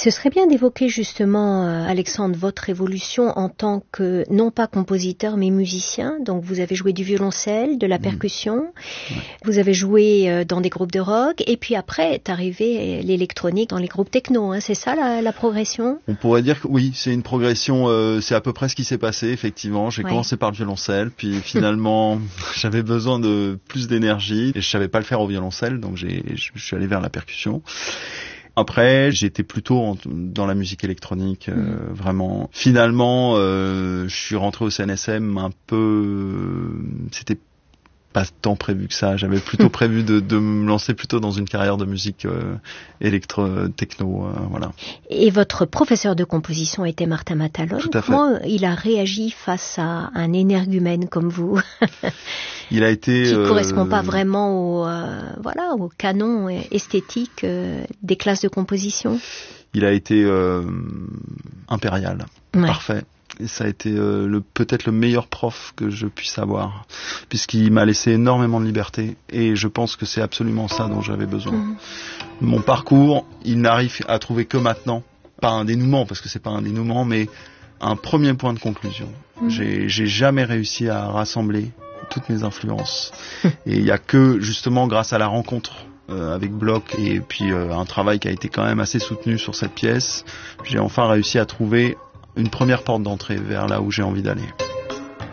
Ce serait bien d'évoquer justement, Alexandre, votre évolution en tant que, non pas compositeur, mais musicien. Donc vous avez joué du violoncelle, de la percussion, vous avez joué dans des groupes de rock, et puis après est arrivé l'électronique dans les groupes techno. Hein. C'est ça la progression ? On pourrait dire que oui, c'est une progression, c'est à peu près ce qui s'est passé, effectivement. J'ai commencé par le violoncelle, puis finalement j'avais besoin de plus d'énergie, et je savais pas le faire au violoncelle, donc je suis allé vers la percussion. Après, j'étais plutôt dans la musique électronique, vraiment. Finalement, je suis rentré au CNSM un peu... C'était pas tant prévu que ça. J'avais plutôt prévu de me lancer plutôt dans une carrière de musique techno, voilà. Et votre professeur de composition était Martin Matalone. Tout à fait. Comment il a réagi face à un énergumène comme vous? Il a été... qui correspond pas vraiment au canon esthétique des classes de composition. Il a été impérial, parfait. Et ça a été peut-être le meilleur prof que je puisse avoir, puisqu'il m'a laissé énormément de liberté, et je pense que c'est absolument ça dont j'avais besoin. Mon parcours, il n'arrive à trouver que maintenant, pas un dénouement, parce que c'est pas un dénouement, mais un premier point de conclusion. J'ai jamais réussi à rassembler toutes mes influences, et il y a que justement grâce à la rencontre avec Bloch, et puis un travail qui a été quand même assez soutenu sur cette pièce, j'ai enfin réussi à trouver une première porte d'entrée vers là où j'ai envie d'aller.